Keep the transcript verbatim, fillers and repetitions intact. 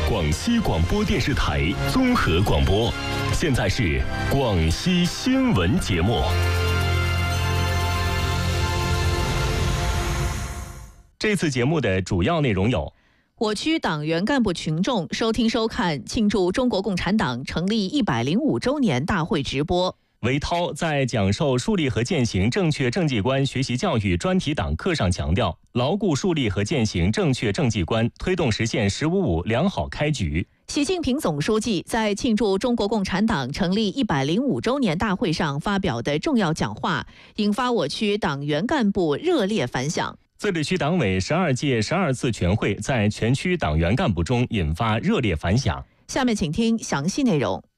广西广播电视台综合广播。现在是广西新闻节目。这次节目的主要内容有： 我区党员干部群众收听收看庆祝中国共产党成立一百零五周年大会直播。 韦涛在讲授树立和践行正确政绩观学习教育专题党课上强调，牢固树立和践行正确政绩观，推动实现“十五五”良好开局。 习近平总书记在庆祝中国共产党成立一百零五周年大会上发表的重要讲话，引发我区党员干部热烈反响。 自治区党委十二届十二次全会在全区党员干部中引发热烈反响。 下面请听详细内容。